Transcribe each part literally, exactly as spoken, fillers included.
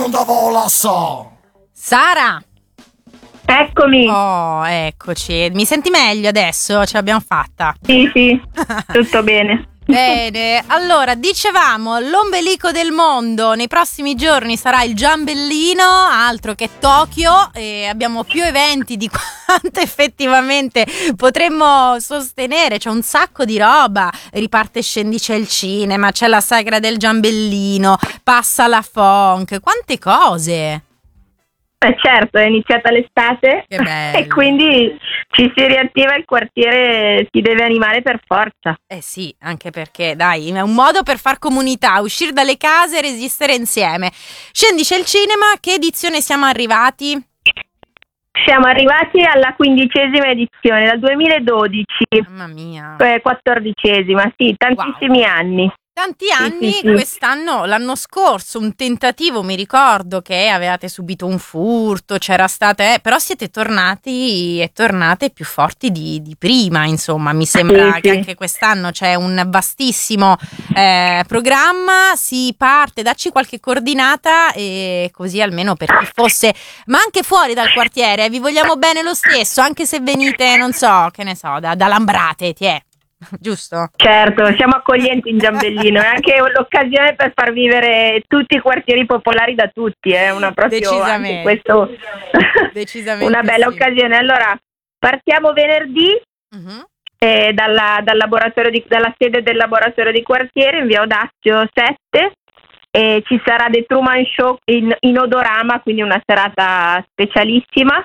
onda vola so. Sara! Eccomi! Oh, eccoci. Mi senti meglio adesso? Ce l'abbiamo fatta. Sì, sì, tutto bene. Bene, allora dicevamo l'ombelico del mondo nei prossimi giorni sarà il Giambellino, altro che Tokyo, e abbiamo più eventi di quanto effettivamente potremmo sostenere, c'è un sacco di roba, riparte Scendi c'è il cinema, c'è la sagra del Giambellino, passa la funk, quante cose! Eh certo, è iniziata l'estate Che bello. e quindi ci si riattiva, il quartiere si deve animare per forza. Eh sì, anche perché dai, è un modo per far comunità, uscire dalle case e resistere insieme. Scendi c'è il cinema, che edizione siamo arrivati? Siamo arrivati alla quindicesima edizione, dal duemiladodici, Mamma mia. eh, quattordicesima, sì, tantissimi Wow. anni. Tanti anni, sì, sì. quest'anno, l'anno scorso, un tentativo, mi ricordo che avevate subito un furto, c'era stata, eh, però siete tornati e tornate più forti di, di prima, insomma, mi sembra Sì, che sì. anche quest'anno c'è un vastissimo eh, programma, si parte, dacci qualche coordinata e così almeno per chi fosse, ma anche fuori dal quartiere, vi vogliamo bene lo stesso, anche se venite, non so, che ne so, da, da Lambrate, ti è. Giusto? Certo, siamo accoglienti in Giambellino, è anche l'occasione per far vivere tutti i quartieri popolari da tutti, è una proprio Decisamente. anche questo Decisamente una bella sì. occasione. Allora, partiamo venerdì Mhm. eh, dalla, dal laboratorio di, dalla sede del laboratorio di quartiere in via Odazio sette, e ci sarà The Truman Show in, in Odorama, quindi una serata specialissima.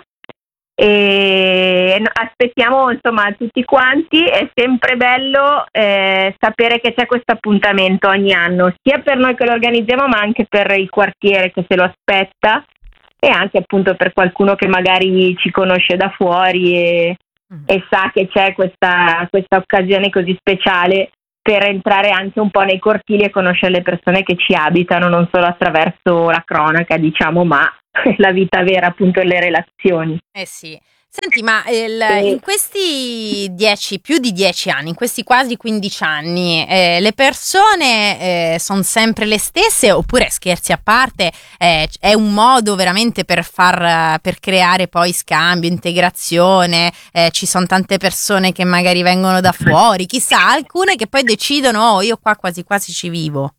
E aspettiamo insomma tutti quanti, è sempre bello eh, sapere che c'è questo appuntamento ogni anno, sia per noi che lo organizziamo ma anche per il quartiere che se lo aspetta, e anche appunto per qualcuno che magari ci conosce da fuori e, mm. e sa che c'è questa, questa occasione così speciale per entrare anche un po' nei cortili e conoscere le persone che ci abitano, non solo attraverso la cronaca, diciamo, ma la vita vera, appunto, e le relazioni. Eh sì. Senti, ma il, in questi dieci, più di dieci anni, in questi quasi quindici anni, eh, le persone eh, sono sempre le stesse, oppure, scherzi a parte, eh, è un modo veramente per far, per creare poi scambio, integrazione, eh, ci sono tante persone che magari vengono da fuori, chissà, alcune che poi decidono, oh, io qua quasi quasi ci vivo.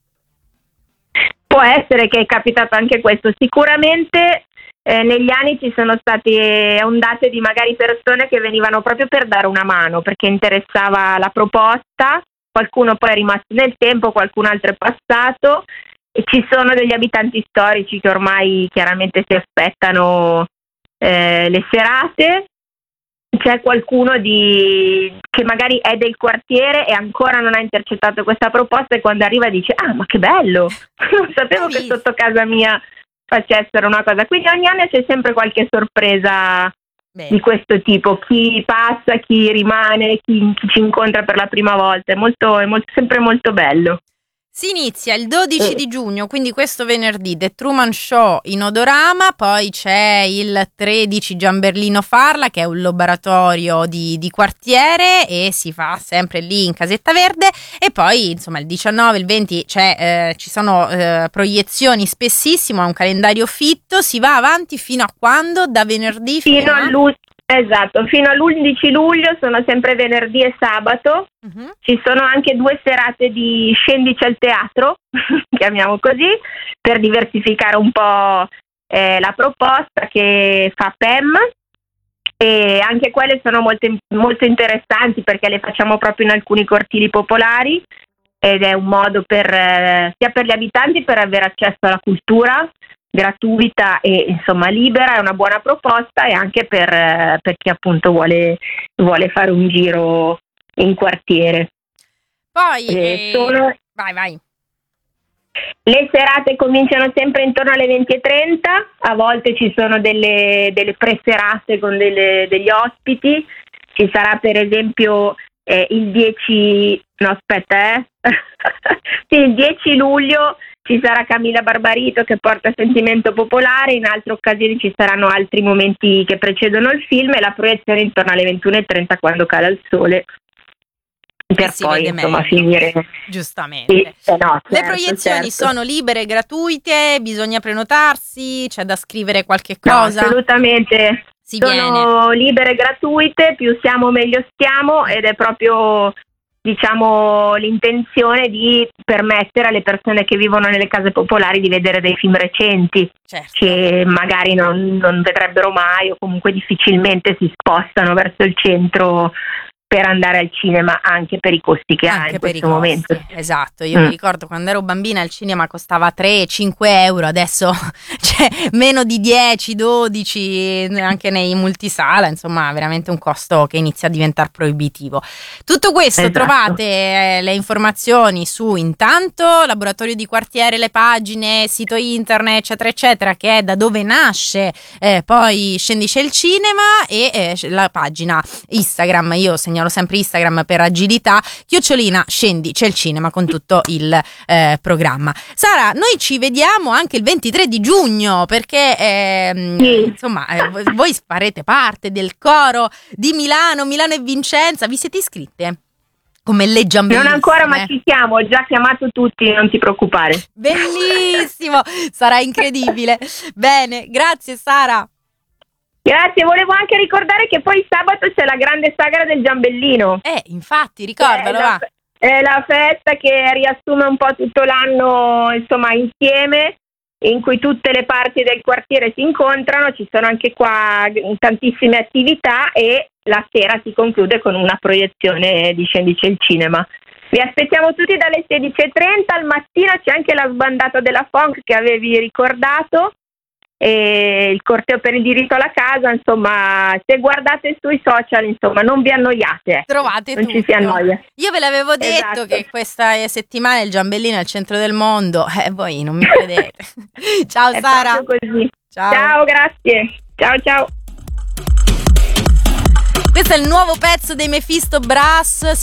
Può essere che è capitato anche questo, sicuramente. Eh, negli anni ci sono state ondate di magari persone che venivano proprio per dare una mano, perché interessava la proposta, qualcuno poi è rimasto nel tempo, qualcun altro è passato, e ci sono degli abitanti storici che ormai chiaramente si aspettano eh, le serate, c'è qualcuno di, che magari è del quartiere e ancora non ha intercettato questa proposta, e quando arriva dice ah ma che bello, non sapevo che sotto casa mia facessero una cosa, quindi ogni anno c'è sempre qualche sorpresa. Beh. Di questo tipo, chi passa, chi rimane, chi, chi ci incontra per la prima volta, è molto, è molto, sempre molto bello. Si inizia il dodici eh. di giugno, quindi questo venerdì, The Truman Show in Odorama, poi c'è il tredici Giambellino Farla, che è un laboratorio di, di quartiere e si fa sempre lì in Casetta Verde, e poi insomma il diciannove, il venti c'è, eh, ci sono eh, proiezioni spessissimo, è un calendario fitto, si va avanti fino a quando? Da venerdì fino, fino a... Lu- esatto, fino all'undici luglio, sono sempre venerdì e sabato. Uh-huh. Ci sono anche due serate di Scendici al teatro, chiamiamo così, per diversificare un po' eh, la proposta che fa P E M, e anche quelle sono molto, molto interessanti perché le facciamo proprio in alcuni cortili popolari, ed è un modo per eh, sia per gli abitanti per avere accesso alla cultura gratuita e insomma libera, è una buona proposta, e anche per, eh, per chi appunto vuole, vuole fare un giro in quartiere. Poi eh, eh, sono... vai vai Le serate cominciano sempre intorno alle venti e trenta, a volte ci sono delle, delle pre-serate con delle, degli ospiti, ci sarà per esempio eh, il dieci, no aspetta eh, sì, il dieci luglio ci sarà Camilla Barbarito che porta Sentimento Popolare, in altre occasioni ci saranno altri momenti che precedono il film, e la proiezione intorno alle ventuno e trenta quando cala il sole. per si poi vede insomma meglio. finire. Giustamente. Sì, eh no, Le certo, proiezioni certo. sono libere, gratuite, bisogna prenotarsi, c'è da scrivere qualche No, cosa? assolutamente. Si viene. Sono libere e gratuite, più siamo meglio stiamo, ed è proprio, diciamo, l'intenzione di permettere alle persone che vivono nelle case popolari di vedere dei film recenti, Certo. che magari non, non vedrebbero mai o comunque difficilmente si spostano verso il centro per andare al cinema, anche per i costi che ha Anche in per i questo costi, momento. esatto. Io Mm. mi ricordo quando ero bambina il cinema costava tre cinque euro, adesso c'è meno di dieci dodici anche nei multisala, insomma veramente un costo che inizia a diventare proibitivo. Tutto questo Esatto. trovate eh, le informazioni su intanto Laboratorio di Quartiere, le pagine, sito internet eccetera eccetera, che è da dove nasce eh, poi Scendi c'è il cinema, e eh, la pagina Instagram, io segnalo sempre Instagram per agilità, chiocciolina Scendi c'è il cinema, con tutto il eh, programma. Sara, noi ci vediamo anche il ventitré di giugno, perché ehm, Sì. insomma eh, voi, voi farete parte del coro di Milano, Milano e Vincenza. Vi siete iscritte? Come le Giambellissime? Non ancora, ma ci siamo, ho già chiamato tutti, non ti preoccupare. Bellissimo, sarà incredibile. Bene, grazie Sara. Grazie, volevo anche ricordare che poi sabato c'è la grande sagra del Giambellino. Eh, infatti, ricordalo, È va. la, è la festa che riassume un po' tutto l'anno, insomma, insieme, in cui tutte le parti del quartiere si incontrano. Ci sono anche qua tantissime attività e la sera si conclude con una proiezione di Scendi c'è il cinema. Vi aspettiamo tutti dalle sedici e trenta, al mattino c'è anche la sbandata della Funk che avevi ricordato, e il corteo per il diritto alla casa. Insomma, se guardate sui social, insomma, non vi annoiate, Trovate non tutto. ci si annoia. Io ve l'avevo detto Esatto. che questa settimana il Giambellino è il centro del mondo, e eh, voi non mi credete. Ciao È Sara. proprio così. Ciao. Ciao, grazie. Ciao, ciao. Questo è il nuovo pezzo dei Mephisto Brass.